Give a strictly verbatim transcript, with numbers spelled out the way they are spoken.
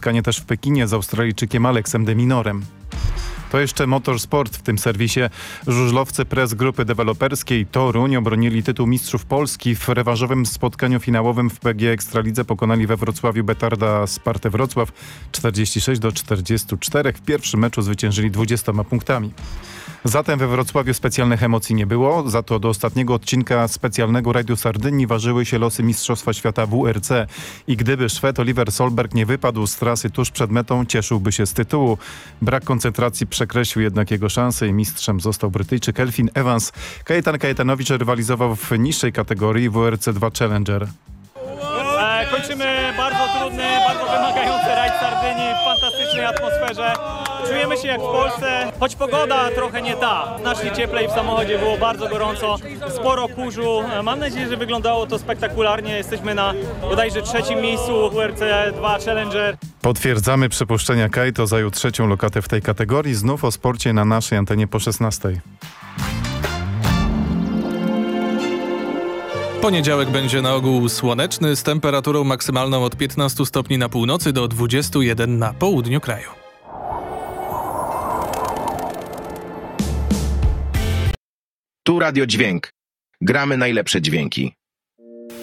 spotkanie też w Pekinie z Australijczykiem Aleksem de Minorem. To jeszcze motorsport w tym serwisie. Żużlowcy Press Grupy Deweloperskiej Toruń obronili tytuł mistrzów Polski. W rewanżowym spotkaniu finałowym w P G Ekstralidze pokonali we Wrocławiu Betarda Spartę Wrocław czterdzieści sześć do czterdziestu czterech. W pierwszym meczu zwyciężyli dwudziestoma punktami. Zatem we Wrocławiu specjalnych emocji nie było, za to do ostatniego odcinka specjalnego Rajdu Sardynii ważyły się losy Mistrzostwa Świata W R C. I gdyby Szwed Oliver Solberg nie wypadł z trasy tuż przed metą, cieszyłby się z tytułu. Brak koncentracji przekreślił jednak jego szanse i mistrzem został Brytyjczyk Elfyn Evans. Kajetan Kajetanowicz rywalizował w niższej kategorii W R C dwa Challenger. E, kończymy bardzo trudny, bardzo wymagający rajd Sardynii w fantastycznej atmosferze. Czujemy się jak w Polsce, choć pogoda trochę nie ta. Znacznie cieplej w samochodzie, było bardzo gorąco, sporo kurzu. Mam nadzieję, że wyglądało to spektakularnie. Jesteśmy na bodajże trzecim miejscu W R C dwa Challenger. Potwierdzamy przepuszczenia Kaito, zajął trzecią lokatę w tej kategorii. Znów o sporcie na naszej antenie po szesnastej. Poniedziałek będzie na ogół słoneczny z temperaturą maksymalną od piętnastu stopni na północy do dwudziestu jeden na południu kraju. Tu Radio Dźwięk. Gramy najlepsze dźwięki.